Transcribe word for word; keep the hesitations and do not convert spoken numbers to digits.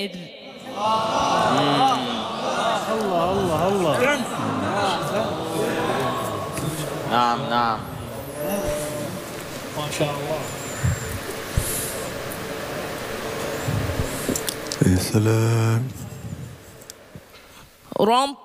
الله الله الله. نعم نعم ما شاء الله. يا سلام. رب